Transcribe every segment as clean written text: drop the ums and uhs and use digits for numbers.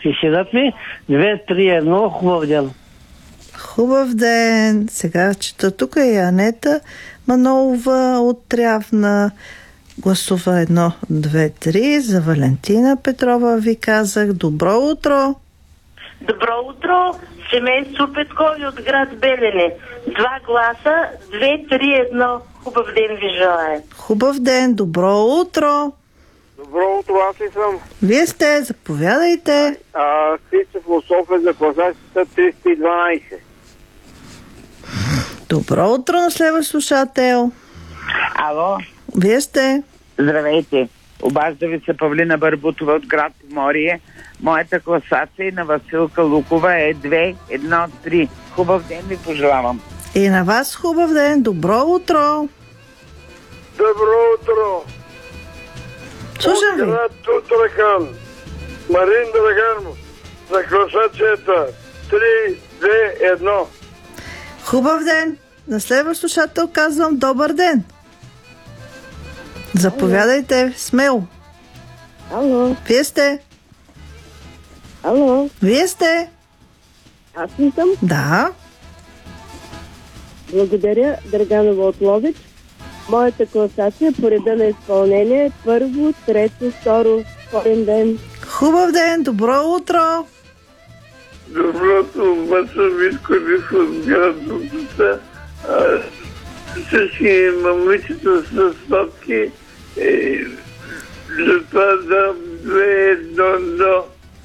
и синът ми. 2-3-1, хубав ден. Хубав ден. Сега чета тук и Анета Манолова от Трявна. Гласува 1, 2, 3. За Валентина Петрова ви казах. Добро утро. Добро утро. Семейство Петкови от град Белене. 2 гласа, 2-3-1. Хубав ден ви желая. Хубав ден. Добро утро. Добро утро, аз ли съм? Вие сте, заповядайте. Христов Лософия за класацията 312. Добро утро на следващ слушател. Ало, Вие сте. здравейте. Обажда ви се Павлина Барбутова от град Поморие. Моята класация на Василка Лукова е 2-1-3. Хубав ден ви пожелавам. И на вас хубав ден. Добро утро. Добро утро. Слушам ви. Град Тутракан. Марин Драганов. За класацията 3-2-1. Хубав ден. На следващ слушател казвам добър ден. Заповядайте смело. Ало, Вие сте. ало, Вие сте. аз ли съм? Да. Благодаря, Драганова от Ловеч. Моята класация по реда на изпълнение е първо, трето, второ, спорен ден. Хубав ден. Добро утро. Доброто, Васил Виткович от град Дупица. Всички момичета са сладки. Затова дам 2-1-1.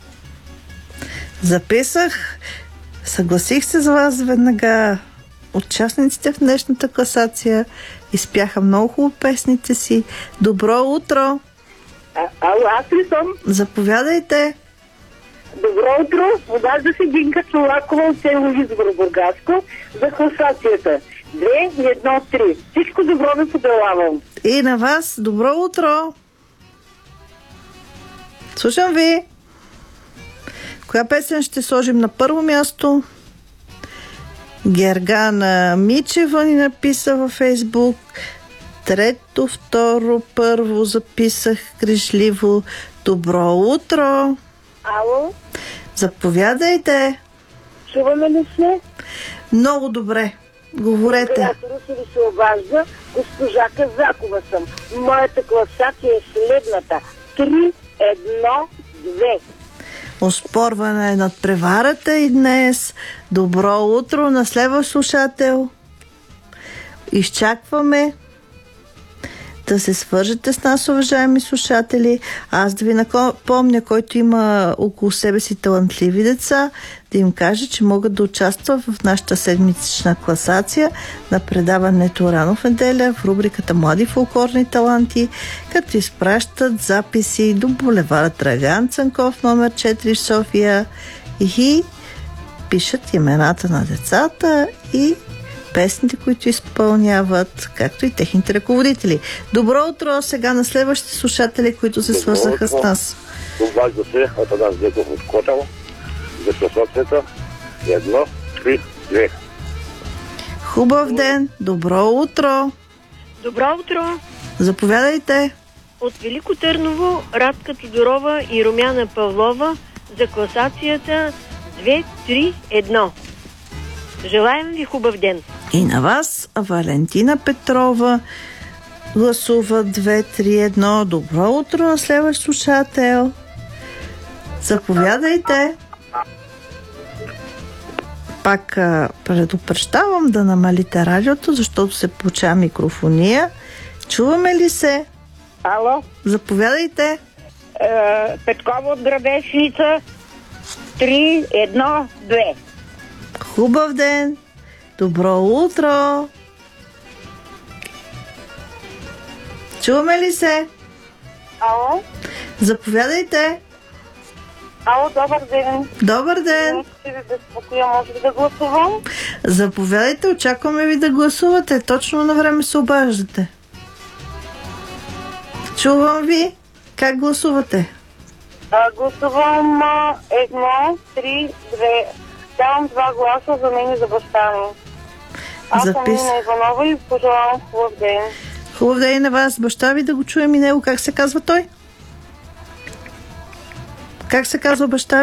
Записах. Съгласих се за вас веднага. Участниците в днешната класация изпяха много хубаво песните си. Добро утро. Ало, аз ли съм? Заповядайте. Добро утро. Обажда се Гинка Чолакова от село Избор, Бургаско, за класацията. 2-1-3. Всичко добро ви пожелавам. И на вас добро утро. Слушам ви. Коя песен ще сложим на първо място? Гергана Мичева ни написа във Фейсбук. Трето, второ, първо записах грешливо. Добро утро. Ало, Заповядайте. чуваме ли се? Много добре. Говорете. Оператора се ви се обажда. Госпожа Казакова съм. Моята класация е следната. 3-1-2. Оспорване е над преварата и днес. Добро утро на следващ слушател. Изчакваме да се свържете с нас, уважаеми слушатели. Аз да ви напомня, който има около себе си талантливи деца, да им каже, че могат да участват в нашата седмична класация на предаването Рано в неделя в рубриката Млади фолклорни таланти, като изпращат записи до булевард Драган Цанков, номер 4 в София, и пишат имената на децата и песните, които изпълняват, както и техните ръководители. Добро утро сега на следващите слушатели, които се свързаха с нас. Обажда се Атанас Деков от Котел. За класацията 1-3-2. Хубав ден, добро утро. Добро утро! Заповядайте. От Велико Търново Радка Тодорова и Румяна Павлова за класацията 2-3-1. Желаем ви хубав ден! И на вас Валентина Петрова гласува 2-3-1. Добро утро на следващ слушател. Заповядайте. Пак предупреждавам да намалите радиото, защото се получава микрофония. Чуваме ли се? Ало, Заповядайте. Петкова от Градешница. 3-1-2. Хубав ден. Добро утро. Чуваме ли се? Ало, Заповядайте. ало, добър ден. Добър ден. Ще ви безпокоя, може ли да гласувам? Заповядайте, очакваме ви да гласувате. Точно на време се обаждате. Чувам ви. Как гласувате? Гласувам 1-3-2. Давам 2 гласа за мен и за баща ми. Аз съм Нина Иванова и пожелавам хубав ден. Хубав ден и на вас. Баща ви да го чуем и него. Как се казва той? Как се казва баща ви?